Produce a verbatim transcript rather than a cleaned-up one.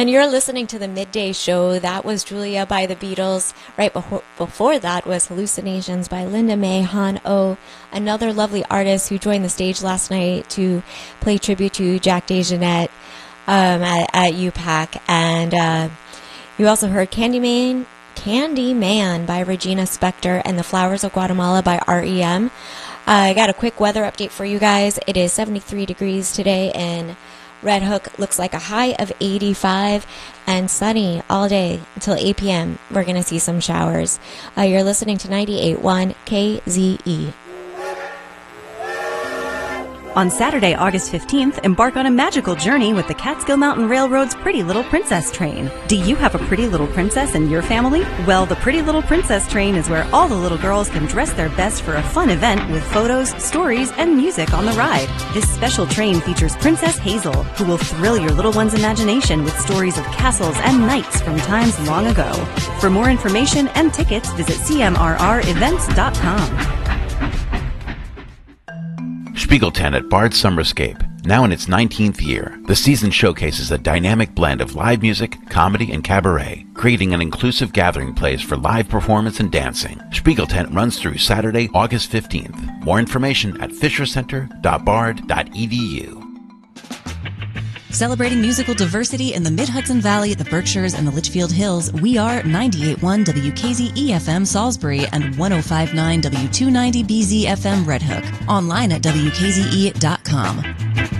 And you're listening to the Midday Show. That was Julia by the Beatles. Right before, before that was Hallucinations by Linda May Han O, another lovely artist who joined the stage last night to play tribute to Jack DeJohnette um, at, at U PAC. And uh, you also heard Candyman, Candyman by Regina Spektor and The Flowers of Guatemala by R E M. Uh, I got a quick weather update for you guys. It is seventy-three degrees today in Red Hook. Looks like a high of eighty-five and sunny all day until eight p.m. We're going to see some showers. Uh, you're listening to ninety-eight point one K Z E. On Saturday, August fifteenth, embark on a magical journey with the Catskill Mountain Railroad's Pretty Little Princess train. Do you have a pretty little princess in your family? Well, the Pretty Little Princess train is where all the little girls can dress their best for a fun event with photos, stories, and music on the ride. This special train features Princess Hazel, who will thrill your little one's imagination with stories of castles and knights from times long ago. For more information and tickets, visit C M R R events dot com. Spiegelten at Bard Summerscape, now in its nineteenth year. The season showcases a dynamic blend of live music, comedy, and cabaret, creating an inclusive gathering place for live performance and dancing. Spiegeltent runs through Saturday, August fifteenth. More information at fisher center dot bard dot e d u. Celebrating musical diversity in the Mid-Hudson Valley, the Berkshires, and the Litchfield Hills, we are ninety-eight point one W K Z E F M Salisbury and one oh five point nine W two ninety B Z F M Red Hook. Online at W K Z E dot com.